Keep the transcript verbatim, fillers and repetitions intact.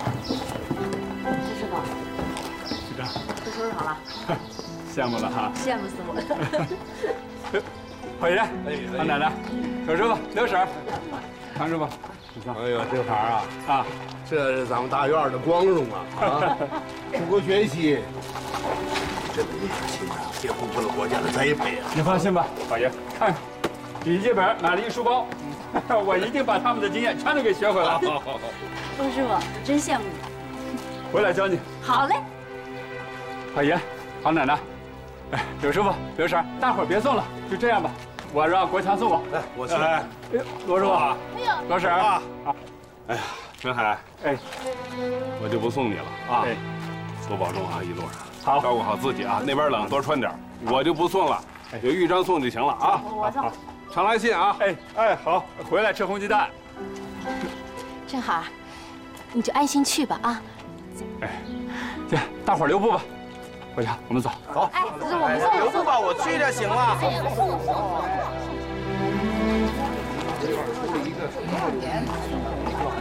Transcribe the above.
陈师傅， 局长， 都收拾好了。 羡慕了哈。 羡慕死我了。 怀仁，唐奶奶，葛师傅，刘婶儿，唐师傅。 哎呦，这行啊啊， 这是咱们大院的光荣啊！啊，出国学习，这个年轻啊，别辜负了国家的栽培啊！ 你放心吧，老爷，看，笔记本买了一书包，我一定把他们的经验全都给学回来。 风师傅，真羡慕你。 回来教你。 好嘞。 老爷，唐奶奶，哎，柳师傅、刘婶儿，大伙儿别送了，就这样吧，我让国强送我。 来，我去。 哎，罗师傅， 哎呦， 罗婶儿啊。 哎呀，陈海， 哎， 我就不送你了啊！ 哎， 多保重啊，一路上好， 照顾好自己啊。那边冷，多穿点。我就不送了，有豫章送就行了啊。 我送。 常来信啊！ 哎哎，好，回来吃红鸡蛋。 正好，你就安心去吧啊。 哎，行，大伙儿留步吧。回家，我们走。 好。 哎，不是我们送， 留步吧，我去就行了。 送送送。